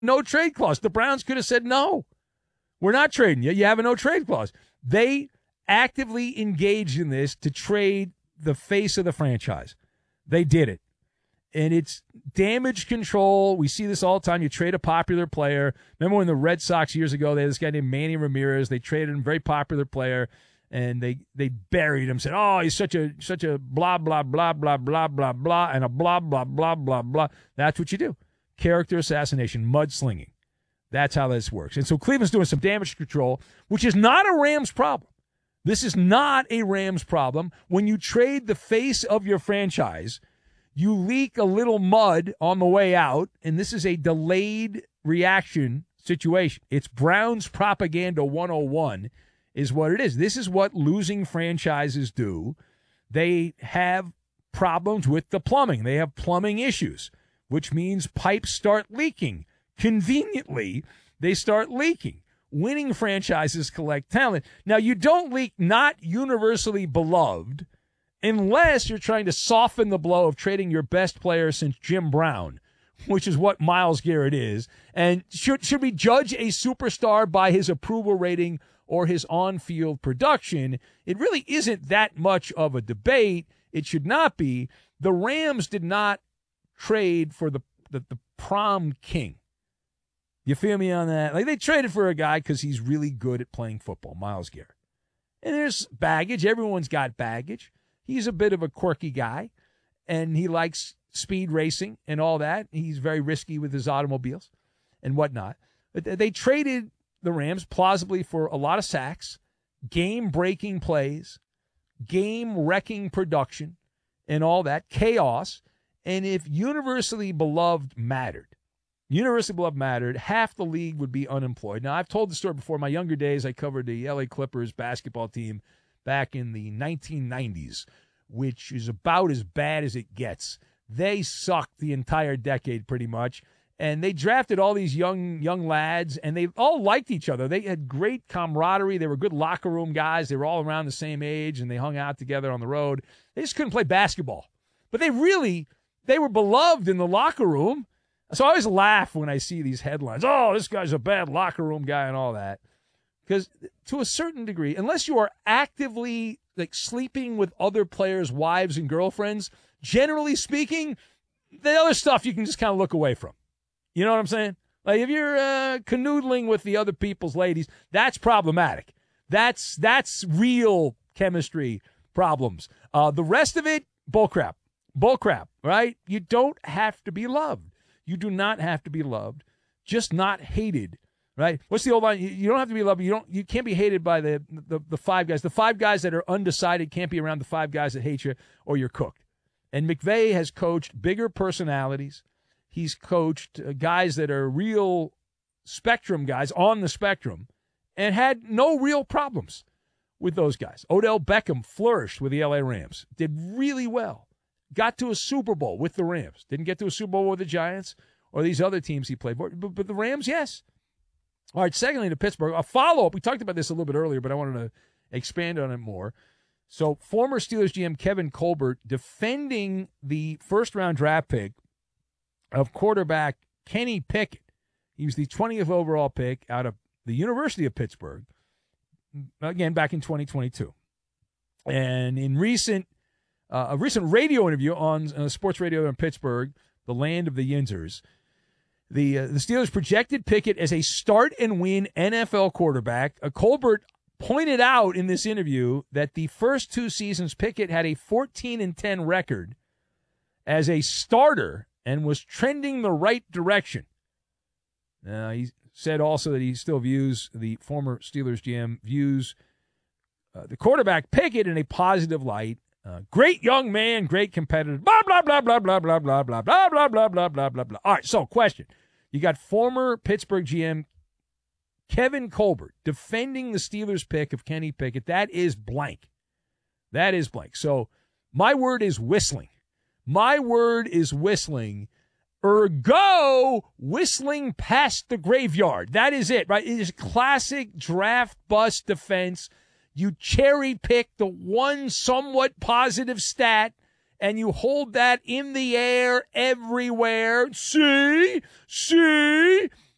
no trade clause. The Browns could have said, no, we're not trading you. You have a no trade clause. They actively engaged in this to trade the face of the franchise. They did it. And it's damage control. We see this all the time. You trade a popular player. Remember when the Red Sox years ago, they had this guy named Manny Ramirez. They traded him, very popular player, and they buried him, said, oh, he's such a blah, blah, blah, blah, blah, blah, blah, and a blah, blah, blah, blah, blah. That's what you do. Character assassination, mudslinging. That's how this works. And so Cleveland's doing some damage control, which is not a Rams problem. This is not a Rams problem. When you trade the face of your franchise, you leak a little mud on the way out, and this is a delayed reaction situation. It's Browns propaganda 101 is what it is. This is what losing franchises do. They have problems with the plumbing. They have plumbing issues, which means pipes start leaking. Conveniently, they start leaking. Winning franchises collect talent. Now, you don't leak not universally beloved unless you're trying to soften the blow of trading your best player since Jim Brown, which is what Myles Garrett is. And should we judge a superstar by his approval rating or his on-field production? It really isn't that much of a debate. It should not be. The Rams did not trade for the prom king. You feel me on that? Like, they traded for a guy because he's really good at playing football, Myles Garrett. And there's baggage. Everyone's got baggage. He's a bit of a quirky guy, and he likes speed racing and all that. He's very risky with his automobiles and whatnot. But they traded the Rams plausibly for a lot of sacks, game-breaking plays, game-wrecking production, and all that, chaos. And if universally beloved mattered, half the league would be unemployed. Now, I've told the story before. In my younger days, I covered the LA Clippers basketball team back in the 1990s, which is about as bad as it gets. They sucked the entire decade pretty much, and they drafted all these young lads, and they all liked each other. They had great camaraderie. They were good locker room guys. They were all around the same age, and they hung out together on the road. They just couldn't play basketball. But they were beloved in the locker room. So I always laugh when I see these headlines. Oh, this guy's a bad locker room guy and all that. Because to a certain degree, unless you are actively like sleeping with other players' wives and girlfriends, generally speaking, the other stuff you can just kind of look away from. You know what I'm saying? Like if you're canoodling with the other people's ladies, that's problematic. That's real chemistry problems. The rest of it, bullcrap, right? You don't have to be loved. You do not have to be loved, just not hated. Right? What's the old line? You don't have to be loved. You can't be hated by the five guys. The five guys that are undecided can't be around the five guys that hate you, or you're cooked. And McVay has coached bigger personalities. He's coached guys that are real spectrum guys on the spectrum, and had no real problems with those guys. Odell Beckham flourished with the LA Rams. Did really well. Got to a Super Bowl with the Rams. Didn't get to a Super Bowl with the Giants or these other teams he played for. But the Rams, yes. All right, secondly, to Pittsburgh, a follow-up. We talked about this a little bit earlier, but I wanted to expand on it more. So former Steelers GM Kevin Colbert defending the first-round draft pick of quarterback Kenny Pickett. He was the 20th overall pick out of the University of Pittsburgh, again, back in 2022. And in a recent radio interview on sports radio in Pittsburgh, the land of the Yinzers, the Steelers projected Pickett as a start-and-win NFL quarterback. Colbert pointed out in this interview that the first two seasons Pickett had a 14-10 record as a starter and was trending the right direction. He said also that he still views, the former Steelers GM views the quarterback Pickett in a positive light. Great young man, great competitor, blah, blah, blah, blah, blah, blah, blah, blah, blah, blah, blah, blah, blah, blah, blah. All right, so question. You got former Pittsburgh GM Kevin Colbert defending the Steelers pick of Kenny Pickett. That is blank. That is blank. So my word is whistling. My word is whistling. Ergo, whistling past the graveyard. That is it, right? It is classic draft bust defense. You cherry pick the one somewhat positive stat, and you hold that in the air everywhere. See,